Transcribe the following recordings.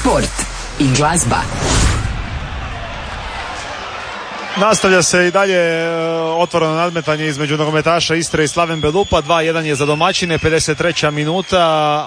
Sport i glazba. Nastavlja se i dalje otvoreno nadmetanje između nogometaša Istre i Slaven Belupa. 2-1 je za domaćine, 53. minuta,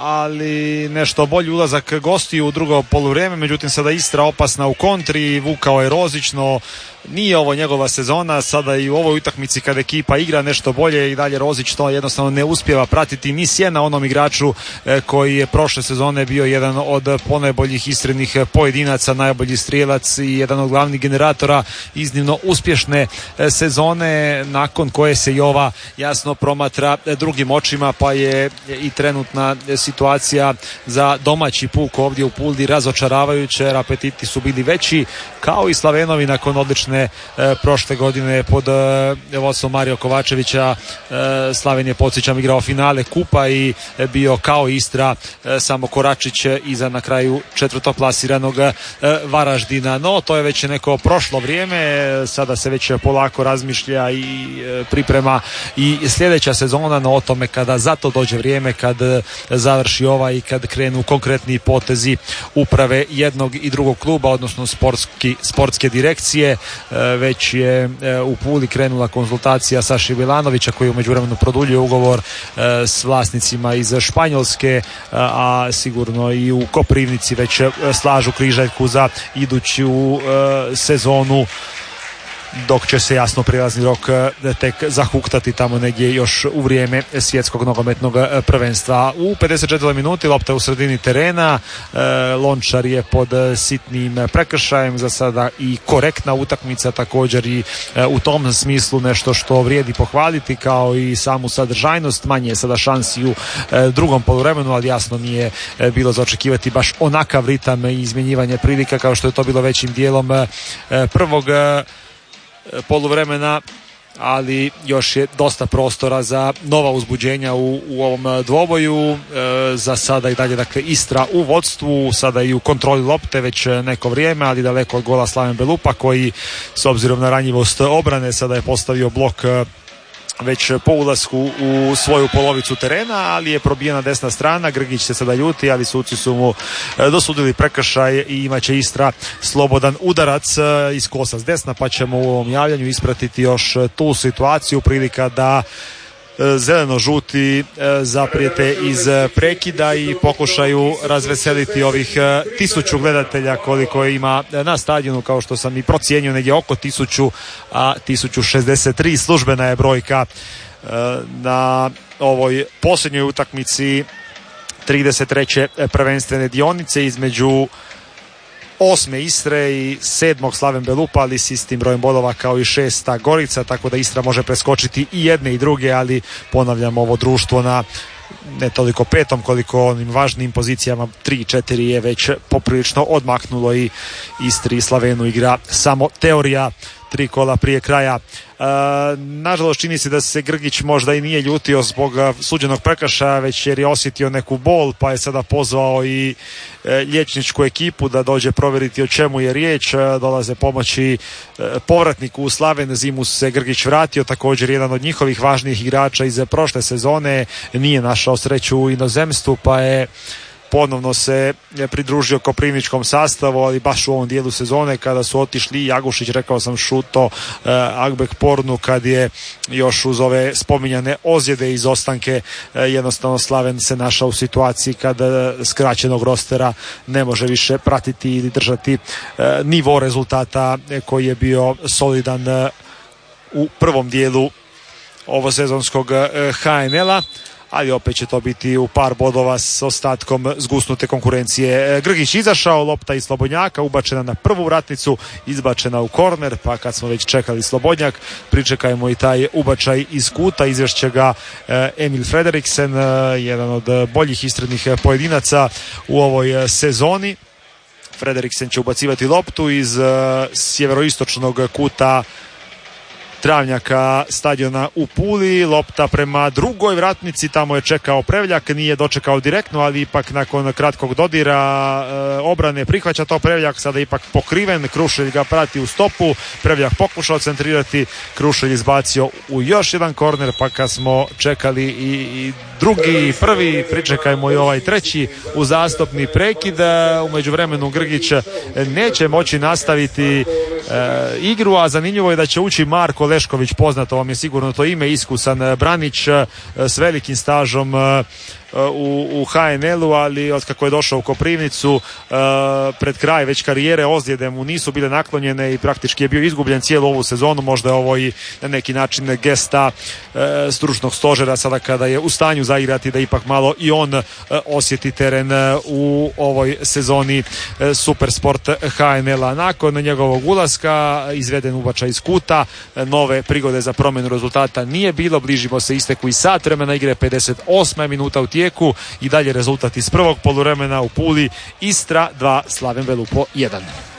ali nešto bolji ulazak gostiju u drugo poluvrijeme. Međutim, sada Istra opasna u kontri, vukao je Rozić, no nije ovo njegova sezona. Sada i u ovoj utakmici kad ekipa igra nešto bolje i dalje Rozić to jednostavno ne uspijeva pratiti ni sjena onom igraču koji je prošle sezone bio jedan od ponajboljih Istrenih pojedinaca, najbolji strijelac i jedan od glavnih generatora iznimno uspješne sezone, nakon koje se i ova jasno promatra drugim očima, pa je i trenutna situacija za domaći puk ovdje u Puldi razočaravajuća, jer apetiti su bili veći, kao i Slavenovi nakon odlične prošle godine pod vodstvom Mario Kovačevića. Slaven je, podsjećam, igrao finale kupa i bio kao Istra samo koračić iza na kraju četvrtoplasiranog Varaždina. No, to je već neko prošlo vrijeme, sada se već polako razmišlja i priprema i sljedeća sezona, no o tome kada za to dođe vrijeme, kad završi ova i kad krenu konkretni potezi uprave jednog i drugog kluba, odnosno sportske direkcije. Već je u Puli krenula konzultacija Saši Milanovića, koji u međuvremenu produljuje ugovor s vlasnicima iz Španjolske, a sigurno i u Koprivnici već slažu križaljku za iduću sezonu, dok će se jasno prijelazni rok tek zahuktati tamo negdje još u vrijeme svjetskog nogometnog prvenstva. U 54. minuti lopta u sredini terena, Lončar je pod sitnim prekršajem, za sada i korektna utakmica također i u tom smislu nešto što vrijedi pohvaliti, kao i samu sadržajnost. Manje je sada šansi u drugom poluvremenu, ali jasno nije bilo za očekivati baš onakav ritam i izmjenjivanje prilika kao što je to bilo većim dijelom prvog poluvremena, ali još je dosta prostora za nova uzbuđenja u ovom dvoboju. Za sada i dalje, dakle, Istra u vodstvu, sada i u kontroli lopte već neko vrijeme, ali daleko od gola Slaven Belupa, koji s obzirom na ranjivost obrane sada je postavio blok već po ulasku u svoju polovicu terena, ali je probijena desna strana. Grgić se sada ljuti, ali suci su mu dosudili prekršaj i imaće Istra slobodan udarac iz kosa s desna, pa ćemo u ovom javljanju ispratiti još tu situaciju. Prilika da zeleno-žuti zaprijete iz prekida i pokušaju razveseliti ovih 1000 gledatelja koliko ima na stadionu, kao što sam i procijenio, negdje oko 1000, a 1063 službena je brojka na ovoj posljednjoj utakmici 33. prvenstvene dionice između 8. Istre i 7. Slaven Belupa, ali s istim brojem bodova kao i 6. Gorica, tako da Istra može preskočiti i jedne i druge, ali ponavljam, ovo društvo na ne toliko 5. koliko onim važnim pozicijama 3 i 4 je već poprilično odmaknulo i Istri i Slavenu igra samo teorija 3 kola prije kraja. Nažalost, čini se da se Grgić možda i nije ljutio zbog suđenog prekršaja, već jer je osjetio neku bol, pa je sada pozvao i liječničku ekipu da dođe provjeriti o čemu je riječ. Dolaze pomoći povratniku u Slaven. Zimu se Grgić vratio, također jedan od njihovih važnijih igrača iz prošle sezone, nije našao sreću u inozemstvu, pa je ponovno se pridružio koprivničkom sastavu, ali baš u ovom dijelu sezone kada su otišli Jagušić, rekao sam, Šuto, Agbek, Pornu, kad je još uz ove spominjane ozljede i izostanke jednostavno Slaven se našao u situaciji kad skraćenog rostera ne može više pratiti ili držati nivo rezultata koji je bio solidan u prvom dijelu ovosezonskog HNL-a. Ali opet će to biti u par bodova s ostatkom zgusnute konkurencije. Grgić izašao, lopta iz Slobodnjaka ubačena na prvu vratnicu, izbačena u korner, pa kad smo već čekali Slobodnjak, pričekajmo i taj ubačaj iz kuta. Izvešće ga Emil Frederiksen, jedan od boljih istrednih pojedinaca u ovoj sezoni. Frederiksen će ubacivati loptu iz sjeveroistočnog kuta travnjaka stadiona u Puli. Lopta prema drugoj vratnici, tamo je čekao Prevljak, nije dočekao direktno, ali ipak nakon kratkog dodira obrane prihvaća to Prevljak, sada ipak pokriven, Krušelj ga prati u stopu, Prevljak pokušao centrirati, Krušelj izbacio u još jedan korner, pa kad smo čekali i drugi i prvi, pričekajmo i ovaj treći uzastopni prekid. U međuvremenu Grgić neće moći nastaviti igru, a zanimljivo je da će ući Marko Lešković, poznato vam je sigurno to ime, iskusan branić s velikim stažom u HNL-u, ali od kako je došao u Koprivnicu pred kraj već karijere ozljede mu nisu bile naklonjene i praktički je bio izgubljen cijelu ovu sezonu. Možda je ovo i na neki način gesta stručnog stožera sada kada je u stanju zaigrati, da ipak malo i on osjeti teren u ovoj sezoni Supersport HNL-a. Nakon njegovog ulaska izveden ubačaj iz kuta, nove prigode za promjenu rezultata nije bilo, bližimo se isteku i sat vremena igre, 58. minuta u tijeku i dalje rezultat iz prvog poluvremena u Puli: Istra 2, Slaven Belupo 1.